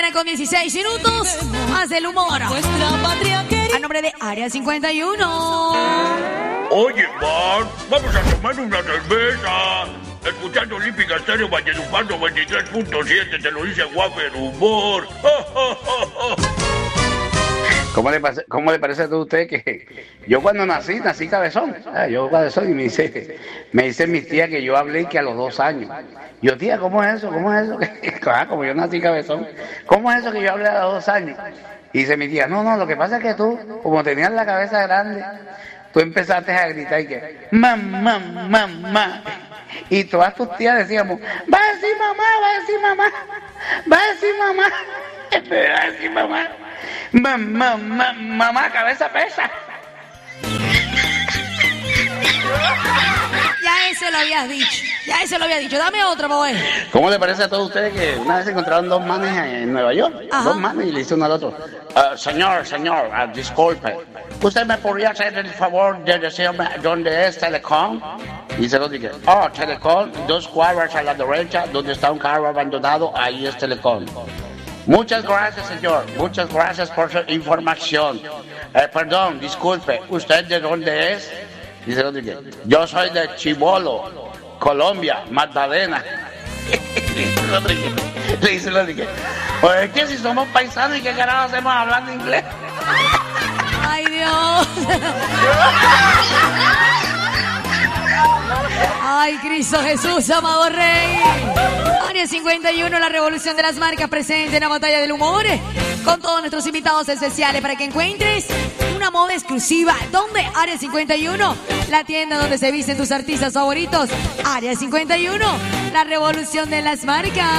9:16 minutos. Más del humor. A nombre de Área 51. Oye, Mar, vamos a tomar una cerveza. Escuchando Olímpica Estéreo Valledupar 93.7, te lo dice Wafer Humor. ¿Cómo le parece a usted que yo cuando nací cabezón? Yo cabezón y me dicen mis tías que yo hablé que a los 2 años. Yo, tía, ¿cómo es eso? ¿Cómo es eso? Como yo nací cabezón. ¿Cómo es eso que yo hablé a los 2 años? Y dice mi tía, no, lo que pasa es que tú, como tenías la cabeza grande, tú empezaste a gritar y que, mamá. Y todas tus tías decíamos, va a decir mamá, va a decir mamá, va a decir mamá, va a decir mamá. Mamá, cabeza pesa. Ya ese lo habías dicho. Dame otro, boy. ¿Cómo le parece a todos ustedes que una vez se encontraron 2 manes en Nueva York? Ajá. 2 manes y le dice uno al otro, señor, disculpe, ¿usted me podría hacer el favor de decirme dónde es Telecom? Y se lo dije, Telecom, 2 cuadras a la derecha, donde está un carro abandonado, ahí es Telecom. Muchas gracias, señor. Muchas gracias por su información. Perdón, disculpe, ¿usted de dónde es? Y se lo dije, yo soy de Chibolo, Colombia, Magdalena. Le dice, pues es que si somos paisanos, ¿y qué carajo hacemos hablando inglés? ¡Ay, Dios! ¡Ay, Cristo Jesús, amado Rey! Área 51, la revolución de las marcas presente en la batalla del humor, con todos nuestros invitados especiales para que encuentres una moda exclusiva. ¿Dónde? Área 51, la tienda donde se visten tus artistas favoritos. Área 51, la revolución de las marcas.